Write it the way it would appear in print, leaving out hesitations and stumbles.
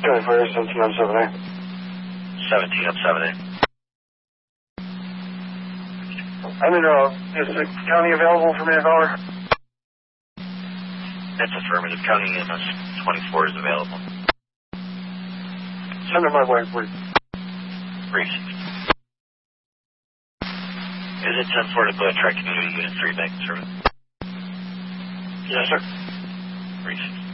County Fire, 17 on 7A. 17 on 7A. I'm in, is the county available for manpower? That's affirmative. County EMS 24 is available. Send it my way, please. Received. Is it 10-4 to Glen Track Community Unit 3 Bank Service? Yes, sir. Received.